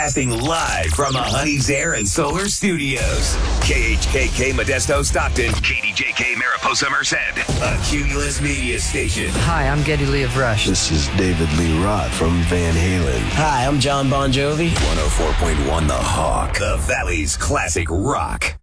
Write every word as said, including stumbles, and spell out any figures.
Broadcasting live from the Honey's Air and Solar Studios. K H K K Modesto Stockton. K D J K Mariposa Merced. A Cumulus Media Station. Hi, I'm Geddy Lee of Rush. This is David Lee Roth from Van Halen. Hi, I'm John Bon Jovi. one oh four point one The Hawk. The Valley's classic rock.